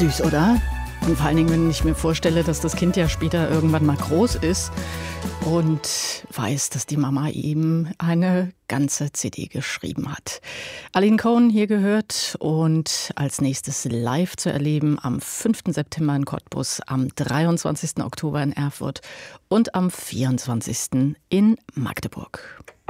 Süß, oder? Und vor allen Dingen, wenn ich mir vorstelle, dass das Kind ja später irgendwann mal groß ist und weiß, dass die Mama ihm eine ganze CD geschrieben hat. Aline Cohen hier gehört und als nächstes live zu erleben am 5. September in Cottbus, am 23. Oktober in Erfurt und am 24. in Magdeburg.